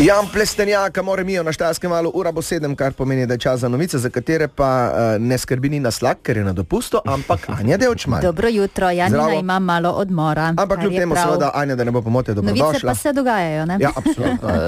Jan Plestenjaka, more mijo na Štajerskem valu, ura bo 7, kar pomeni, da je čas za novice, za katere pa ne skrbi Nina Slak, ker je na dopustu, ampak Anja Devčman. Dobro jutro, Janina ima malo odmora. Ampak kljub temu seveda, Anja, da ne bo pomote, dobrodošla. Novice pa se dogajajo, ne? Ja, absolutno.